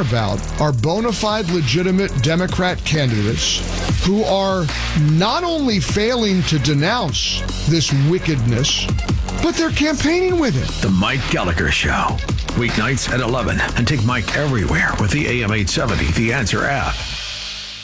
about are bona fide, legitimate Democrat candidates who are not only failing to denounce this wickedness, but they're campaigning with it. The Mike Gallagher Show. Weeknights at 11. And take Mike everywhere with the AM 870 The Answer app.